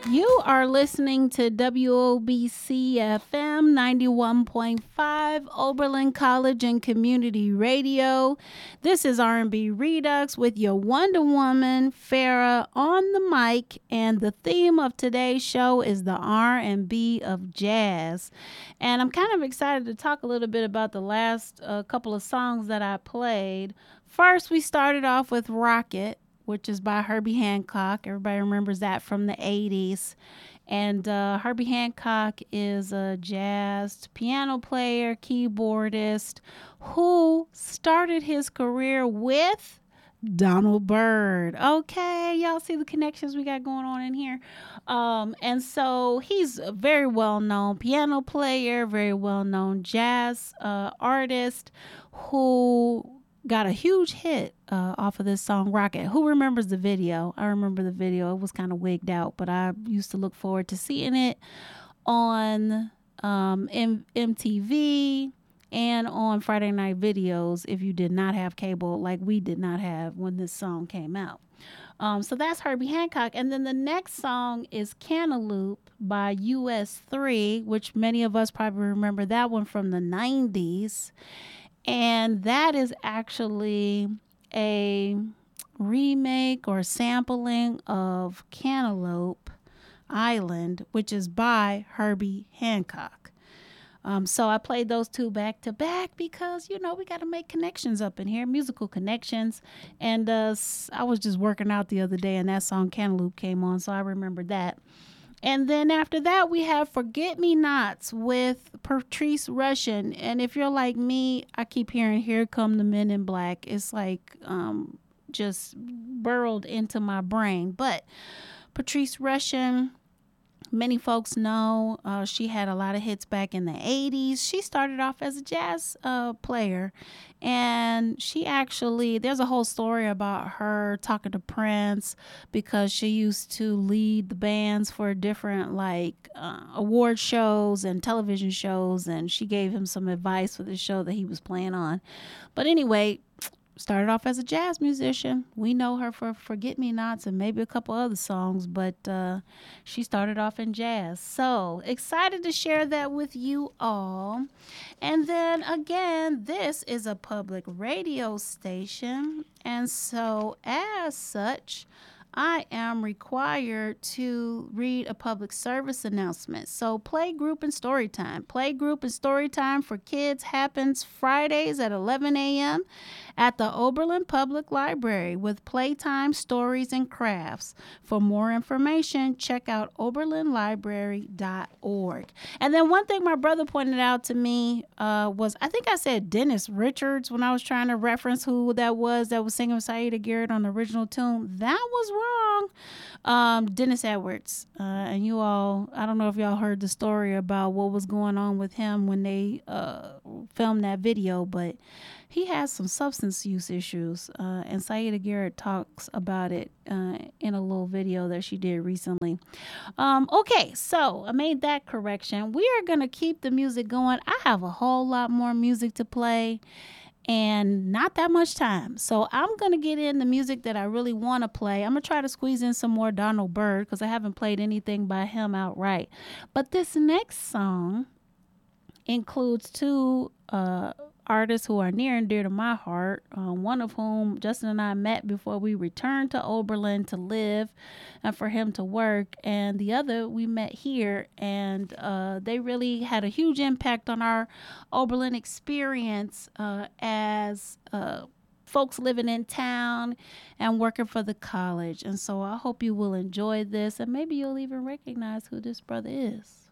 You are listening to WOBC FM 91.5 Oberlin College and Community Radio. This is R&B Redux with your Wonder Woman, Farrah, on the mic. And the theme of today's show is the R&B of jazz. And I'm kind of excited to talk a little bit about the last couple of songs that I played. First, we started off with Rocket, which is by Herbie Hancock. Everybody remembers that from the 80s. And Herbie Hancock is a jazz piano player, keyboardist, who started his career with Donald Byrd. Okay, y'all see the connections we got going on in here. And so he's a very well-known piano player, very well-known jazz artist who got a huge hit off of this song Rocket. Who remembers the video? I remember the video. It was kind of wigged out, but I used to look forward to seeing it on MTV and on Friday Night Videos if you did not have cable like we did not have when this song came out. So that's Herbie Hancock. And then the next song is Cantaloupe by US3, which many of us probably remember that one from the 90s. And that is actually a remake or sampling of Cantaloupe Island, which is by Herbie Hancock. So I played those two back to back because, you know, we got to make connections up in here, musical connections. And I was just working out the other day and that song Cantaloupe came on, so I remembered that. And then after that, we have Forget Me Nots with Patrice Rushen. And if you're like me, I keep hearing Here Come the Men in Black. It's like just burrowed into my brain. But Patrice Rushen, many folks know she had a lot of hits back in the 80s. She started off as a jazz player. And she actually, there's a whole story about her talking to Prince because she used to lead the bands for different award shows and television shows. And she gave him some advice for the show that he was playing on. But anyway, started off as a jazz musician. We know her for Forget Me Nots and maybe a couple other songs, but she started off in jazz. So excited to share that with you all. And then again, this is a public radio station. And so as such, I am required to read a public service announcement. So playgroup and story time. Playgroup and story time for kids happens Fridays at 11 a.m. at the Oberlin Public Library with playtime, stories, and crafts. For more information, check out oberlinlibrary.org. And then one thing my brother pointed out to me was, I think I said Dennis Richards when I was trying to reference who that was singing with Saida Garrett on the original tune. That was wrong. Dennis Edwards. And you all, I don't know if y'all heard the story about what was going on with him when they filmed that video, but he has some substance use issues. And Saida Garrett talks about it in a little video that she did recently. Okay, so I made that correction. We are going to keep the music going. I have a whole lot more music to play and not that much time. So I'm going to get in the music that I really want to play. I'm going to try to squeeze in some more Donald Byrd because I haven't played anything by him outright. But this next song includes two artists who are near and dear to my heart, one of whom Justin and I met before we returned to Oberlin to live and for him to work, and the other we met here, and they really had a huge impact on our Oberlin experience as folks living in town and working for the college. And so I hope you will enjoy this, and maybe you'll even recognize who this brother is.